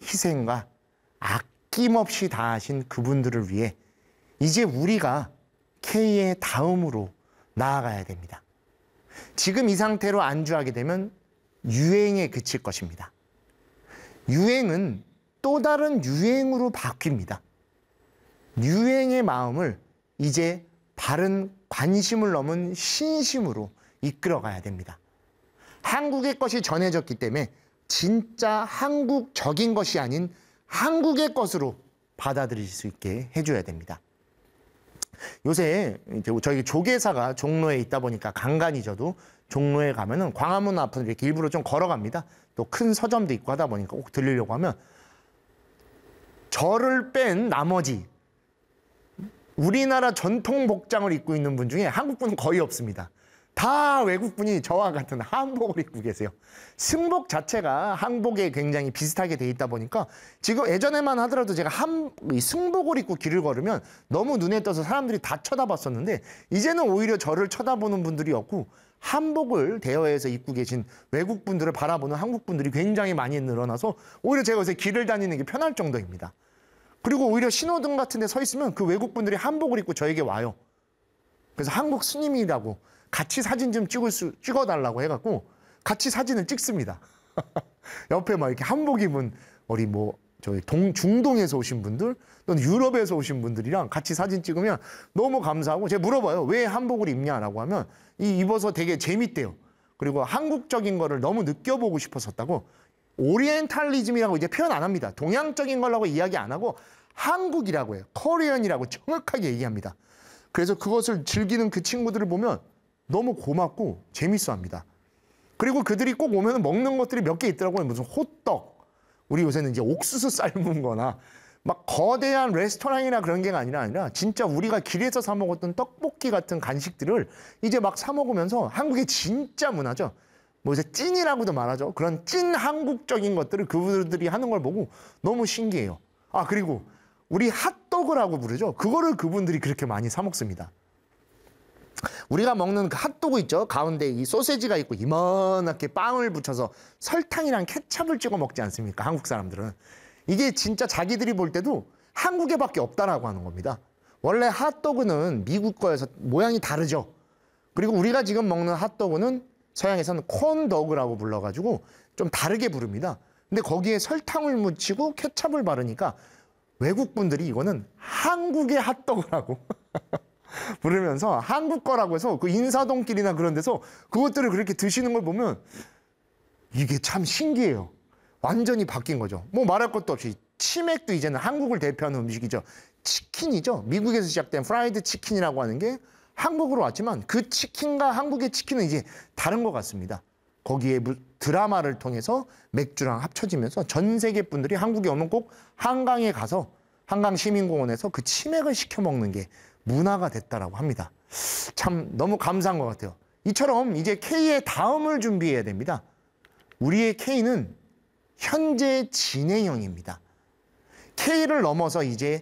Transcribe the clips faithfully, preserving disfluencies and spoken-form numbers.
희생과 아낌없이 다하신 그분들을 위해 이제 우리가 K의 다음으로 나아가야 됩니다. 지금 이 상태로 안주하게 되면 유행에 그칠 것입니다. 유행은 또 다른 유행으로 바뀝니다. 유행의 마음을 이제 바른 관심을 넘은 신심으로 이끌어가야 됩니다. 한국의 것이 전해졌기 때문에 진짜 한국적인 것이 아닌 한국의 것으로 받아들일 수 있게 해줘야 됩니다. 요새 이제 저희 조계사가 종로에 있다 보니까 간간히 저도 종로에 가면은 광화문 앞을 이렇게 일부러 좀 걸어갑니다. 또 큰 서점도 있고 하다 보니까 꼭 들리려고 하면 저를 뺀 나머지 우리나라 전통 복장을 입고 있는 분 중에 한국분은 거의 없습니다. 다 외국분이 저와 같은 한복을 입고 계세요. 승복 자체가 한복에 굉장히 비슷하게 돼 있다 보니까 지금 예전에만 하더라도 제가 한, 승복을 입고 길을 걸으면 너무 눈에 띄어서 사람들이 다 쳐다봤었는데 이제는 오히려 저를 쳐다보는 분들이 없고 한복을 대여해서 입고 계신 외국분들을 바라보는 한국분들이 굉장히 많이 늘어나서 오히려 제가 요새 길을 다니는 게 편할 정도입니다. 그리고 오히려 신호등 같은 데 서 있으면 그 외국분들이 한복을 입고 저에게 와요. 그래서 한국 스님이라고 같이 사진 좀 찍을 수, 찍어달라고 해갖고 같이 사진을 찍습니다. 옆에 막 이렇게 한복 입은 우리 뭐 저희 동, 중동에서 오신 분들 또는 유럽에서 오신 분들이랑 같이 사진 찍으면 너무 감사하고 제가 물어봐요. 왜 한복을 입냐라고 하면 이 입어서 되게 재밌대요. 그리고 한국적인 거를 너무 느껴보고 싶었었다고. 오리엔탈리즘이라고 이제 표현 안 합니다. 동양적인 거라고 이야기 안 하고 한국이라고 해요. 코리안이라고 정확하게 얘기합니다. 그래서 그것을 즐기는 그 친구들을 보면 너무 고맙고 재밌어 합니다. 그리고 그들이 꼭 오면 먹는 것들이 몇 개 있더라고요. 무슨 호떡, 우리 요새는 이제 옥수수 삶은 거나 막 거대한 레스토랑이나 그런 게 아니라 아니라 진짜 우리가 길에서 사 먹었던 떡볶이 같은 간식들을 이제 막 사 먹으면서 한국의 진짜 문화죠. 뭐 이제 찐이라고도 말하죠. 그런 찐 한국적인 것들을 그분들이 하는 걸 보고 너무 신기해요. 아, 그리고 우리 핫도그라고 부르죠. 그거를 그분들이 그렇게 많이 사 먹습니다. 우리가 먹는 그 핫도그 있죠. 가운데 이 소세지가 있고 이만하게 빵을 붙여서 설탕이랑 케찹을 찍어 먹지 않습니까? 한국 사람들은. 이게 진짜 자기들이 볼 때도 한국에밖에 없다라고 하는 겁니다. 원래 핫도그는 미국 거에서 모양이 다르죠. 그리고 우리가 지금 먹는 핫도그는 서양에서는 콘더그라고 불러가지고 좀 다르게 부릅니다. 근데 거기에 설탕을 묻히고 케찹을 바르니까 외국분들이 이거는 한국의 핫도그라고 부르면서 한국 거라고 해서 그 인사동길이나 그런 데서 그것들을 그렇게 드시는 걸 보면 이게 참 신기해요. 완전히 바뀐 거죠. 뭐 말할 것도 없이 치맥도 이제는 한국을 대표하는 음식이죠. 치킨이죠. 미국에서 시작된 프라이드 치킨이라고 하는 게 한국으로 왔지만 그 치킨과 한국의 치킨은 이제 다른 것 같습니다. 거기에 드라마를 통해서 맥주랑 합쳐지면서 전 세계 분들이 한국에 오면 꼭 한강에 가서 한강시민공원에서 그 치맥을 시켜 먹는 게 문화가 됐다라고 합니다. 참 너무 감사한 것 같아요. 이처럼 이제 K의 다음을 준비해야 됩니다. 우리의 K는 현재 진행형입니다. K를 넘어서 이제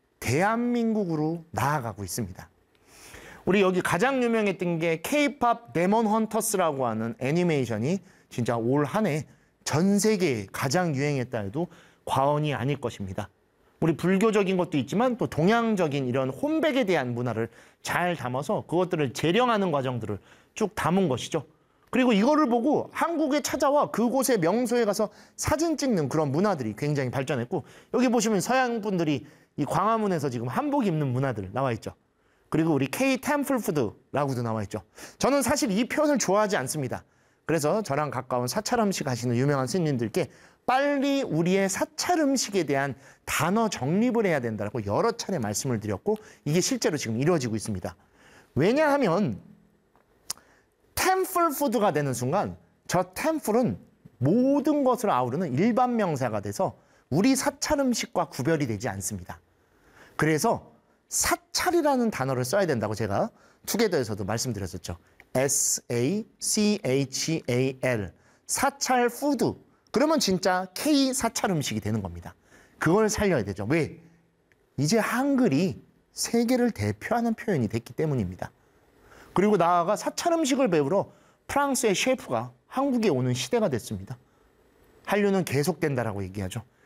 대한민국으로 나아가고 있습니다. 우리 여기 가장 유명했던 게 K-팝 데몬 헌터스라고 하는 애니메이션이 진짜 올 한 해 전 세계에 가장 유행했다 해도 과언이 아닐 것입니다. 우리 불교적인 것도 있지만 또 동양적인 이런 혼백에 대한 문화를 잘 담아서 그것들을 재령하는 과정들을 쭉 담은 것이죠. 그리고 이거를 보고 한국에 찾아와 그곳의 명소에 가서 사진 찍는 그런 문화들이 굉장히 발전했고, 여기 보시면 서양 분들이 이 광화문에서 지금 한복 입는 문화들 나와 있죠. 그리고 우리 K 템플 푸드라고도 나와 있죠. 저는 사실 이 표현을 좋아하지 않습니다. 그래서 저랑 가까운 사찰 음식 하시는 유명한 스님들께 빨리 우리의 사찰 음식에 대한 단어 정립을 해야 된다고 여러 차례 말씀을 드렸고, 이게 실제로 지금 이루어지고 있습니다. 왜냐하면 템플 푸드가 되는 순간 저 템플은 모든 것을 아우르는 일반 명사가 돼서 우리 사찰 음식과 구별이 되지 않습니다. 그래서 사찰이라는 단어를 써야 된다고 제가 투게더에서도 말씀드렸었죠. 에스 에이 씨 에이치 에이 엘, 사찰 푸드. 그러면 진짜 K 사찰 음식이 되는 겁니다. 그걸 살려야 되죠. 왜? 이제 한글이 세계를 대표하는 표현이 됐기 때문입니다. 그리고 나아가 사찰 음식을 배우러 프랑스의 셰프가 한국에 오는 시대가 됐습니다. 한류는 계속된다라고 얘기하죠.